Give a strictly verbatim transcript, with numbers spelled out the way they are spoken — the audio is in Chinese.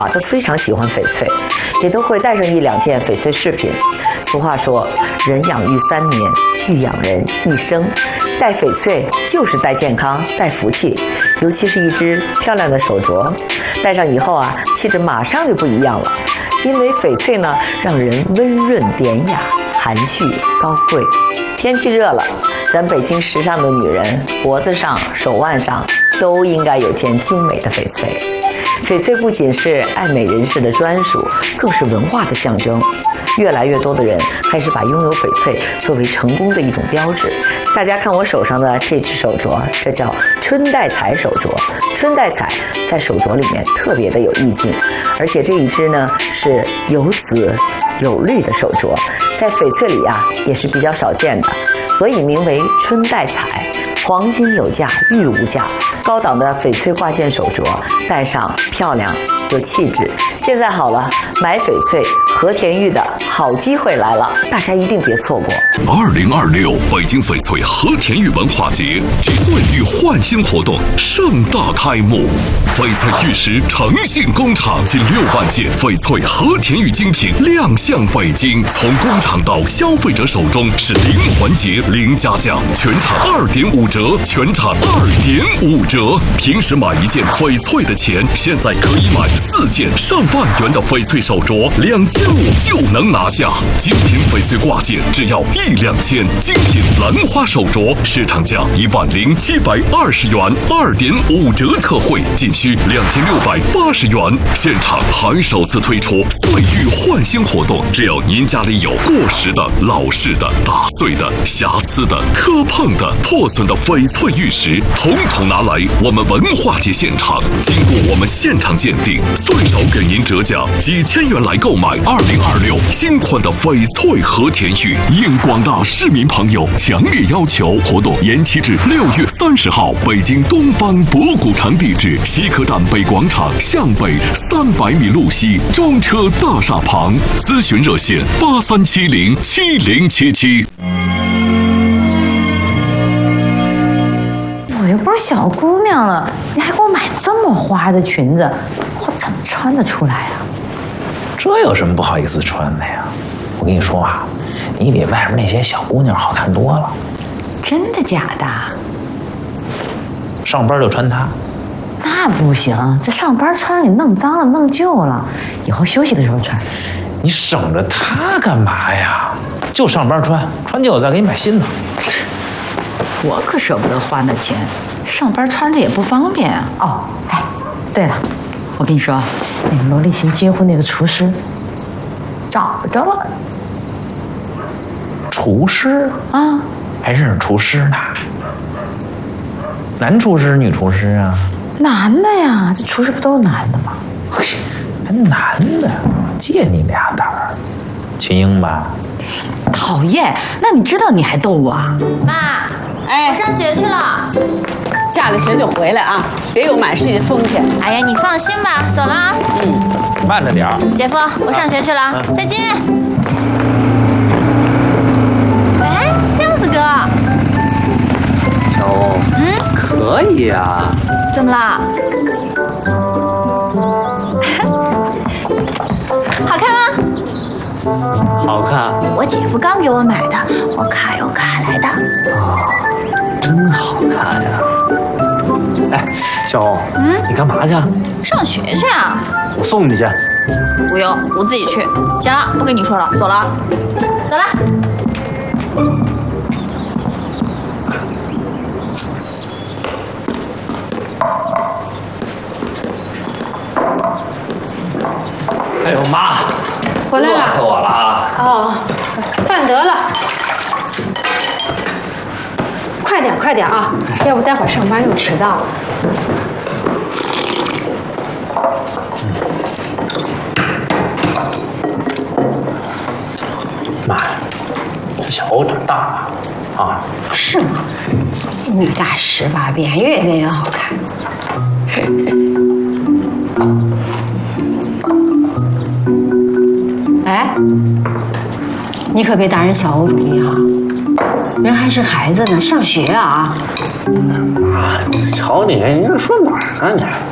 啊，都非常喜欢翡翠，也都会带上一两件翡翠饰品。俗话说，人养玉三年，玉养人一生。戴翡翠就是带健康、带福气，尤其是一只漂亮的手镯，戴上以后啊，气质马上就不一样了。因为翡翠呢，让人温润典雅、含蓄高贵。天气热了，咱北京时尚的女人脖子上、手腕上都应该有件精美的翡翠。翡翠不仅是爱美人士的专属，更是文化的象征。越来越多的人开始把拥有翡翠作为成功的一种标志。大家看我手上的这只手镯，这叫春带彩手镯。春带彩在手镯里面特别的有意境，而且这一只呢是有紫有绿的手镯，在翡翠里啊也是比较少见的，所以名为春带彩。黄金有价，玉无价。高档的翡翠挂件手镯，戴上漂亮有气质。现在好了，买翡翠和田玉的好机会来了，大家一定别错过。 二零二六北京翡翠和田玉文化节及岁玉焕新活动盛大开幕，翡翠玉石诚信工厂近六万件翡翠和田玉精品亮相北京，从工厂到消费者手中是零环节零加价，全场二点五折，全场二点五折。平时买一件翡翠的钱，现在可以买四件上万元的翡翠手镯，两千五就能拿下。精品翡翠挂件只要一两千，精品兰花手镯市场价一万零七百二十元，二点五折特惠，仅需两千六百八十元。现场还首次推出岁玉焕新活动，只要您家里有过时的、老式的、打碎的、瑕疵的、磕碰的、破损的翡翠玉石，统统拿来我们文化节现场，经过我们现场鉴定，最少给您折价几千元来购买二零二六新款的翡翠和田玉。应广大市民朋友强烈要求，活动延期至六月三十号。北京东方博古城地址：西客站北广场向北三百米路西中车大厦旁。咨询热线：八三七零七零七七。 我又不是小姑娘了，你还给我买这么花的裙子，我怎么穿得出来啊？ 这有什么不好意思穿的呀？我跟你说啊，你比外面那些小姑娘好看多了。 真的假的？ 上班就穿它？ 那不行，这上班穿给弄脏了、弄旧了，以后休息的时候穿。 你省着它干嘛呀？就上班穿，穿旧了再给你买新的。 我可舍不得花那钱，上班穿着也不方便啊。哦，哎，对了，我跟你说，那个罗立行结婚那个厨师找着了。 厨师啊， 还认识厨师呢？男厨师、女厨师啊？ 男的呀，这厨师不都是男的吗？ 还男的，借你俩胆儿？群英吧？ 讨厌！那你知道你还逗我啊？ 妈，哎，我上学去了。 下了学就回来啊，别有满世界风去。 哎呀，你放心吧，走了啊。 嗯，慢着点儿。 姐夫，我上学去了，啊、再见。哎，亮子哥。 小欧，嗯，可以呀。 怎么啦？好看吗？ 好看。 我姐夫刚给我买的，我卡有卡来的。 啊，真好看呀！哎，小欧，嗯，你干嘛去？ 上学去啊。 我送你去。 不用，我自己去。行了，不跟你说了，走了，走了。 哎呦妈！ 回来了， 饿死我了啊！ 哦，饭得了，快点快点啊，要不待会儿上班又迟到了。 妈呀，这小欧长大了啊！ 是吗？女大十八变，越变越好看。哎，你可别打人小欧主意哈，人还是孩子呢，上学啊！ 妈，瞧你，你这说哪儿啊你？